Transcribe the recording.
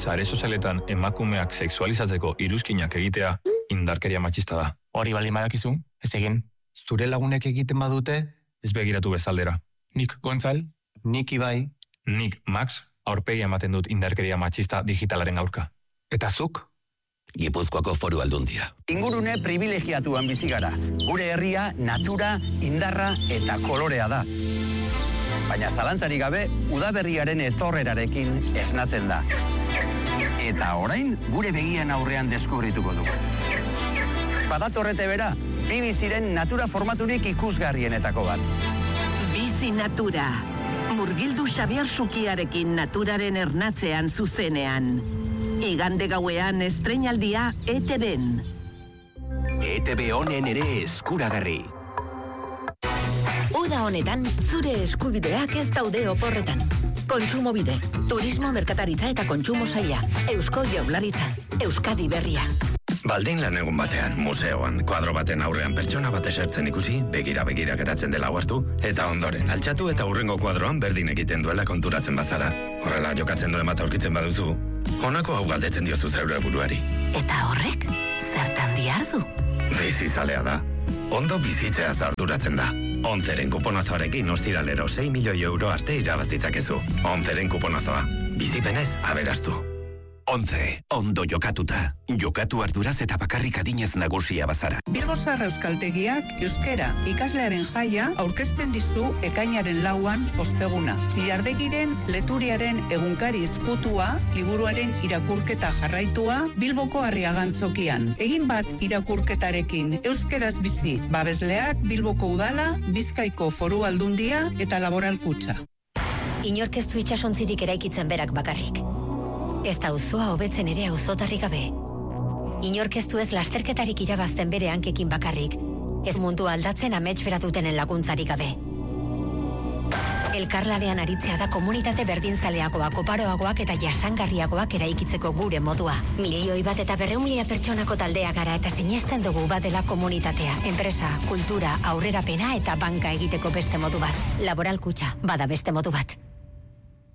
sare sozialetan emakumeak sexualizatzeko iruzkinak egitea indarkeria matxista da. Hori baldin badakizu, ez egin. Zure lagunek egiten badute? Ez begiratu bezaldera. Nik Gontzal. Nik Ibai. Nik Max aurpegia ematen dut indarkeria matxista digitalaren aurka. Eta zuk? Gipuzkoako Foru Aldundia. Ingurune privilegiatuan bizi gara. Gure herria, natura, indarra eta kolorea da. Baina zalantzarik gabe, udaberriaren etorrerarekin esnatzen da. Eta orain, gure begien aurrean deskubrituko dugu. Badatorrete bera, bi biziren natura formaturik ikusgarrienetako bat. Bizi natura. Murgildu Xabier Sukiarekin naturaren ernatzean zuzenean. Igande gauean estreinaldia ETB-en. ETB honen ere eskuragarri. Uda honetan, zure eskubideak ez daude oporretan. Kontsumobide, turismo, merkataritza eta kontsumo saila. Eusko Jaurlaritza, Euskadi berria. Baldin lan egun batean, museoan, kuadro baten aurrean pertsona bat esertzen ikusi, begira geratzen dela hartu, eta ondoren altxatu eta hurrengo kuadroan berdin egiten duela konturatzen bazara. Horrela jokatzen duen bat aurkitzen baduzu, honako hau galdetzen diozu zeure buruari. Eta horrek, zertan diardu? Bizizalea da. Ondo bizitzea arduratzen da. Onzeren kuponazoarekin ostiralero 6 milioi euro arte irabazitzakezu. Onzeren kuponazoa. Bizipenez aberastu. 11. Ondo jokatuta. Jokatu arduraz eta bakarrik adinez nagusia bazara. Bilbozar Euskaltegiak euskera ikaslearen jaia aurkezten dizu ekainaren 4an osteguna. Txillardegiren leturiaren egunkari ezkutua, liburuaren irakurketa jarraitua Bilboko Arriagantzokian. Egin bat irakurketarekin euskeraz bizi. Babesleak Bilboko Udala, Bizkaiko Foru Aldundia eta Laboral Kutxa. Inork ez du itsasontzirik eraikitzen berak bakarrik. Ez da auzoa hobetzen ere auzotarrik gabe. Inork ez du ez lasterketarik irabazten bere hankekin bakarrik, ez mundu aldatzen amets beratutenen laguntzarik gabe. Elkarlanean aritzea da komunitate berdinzaleagoak, oparoagoak eta jasangarriagoak eraikitzeko gure modua. 1.100.000 pertsonako taldea gara eta sinesten dugu badela komunitatea, enpresa, kultura, aurrerapena eta banka egiteko beste modu bat. Laboral Kutxa, bada beste modu bat.